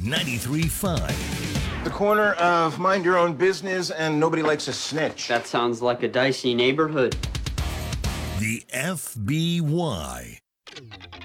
93.5. The corner of mind your own business and nobody likes a snitch. That sounds like a dicey neighborhood. The FBY.